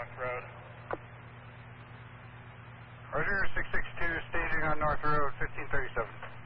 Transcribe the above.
North Road. Roger, 662 staging on North Road, 1537.